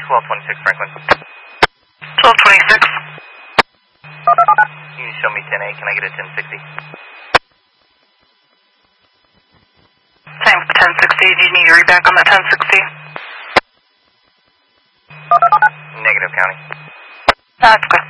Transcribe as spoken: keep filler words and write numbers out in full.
twelve twenty-six Franklin. twelve twenty-six. You can show me ten A. Can I get a ten sixty? Same for ten sixty. Do you need a read back on that ten sixty? Negative, County. That's good.